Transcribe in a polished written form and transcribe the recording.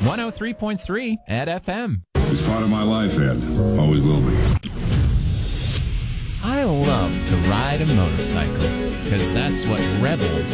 103.3 at FM. It's part of my life, Ed. Always will be. I love to ride a motorcycle because that's what rebels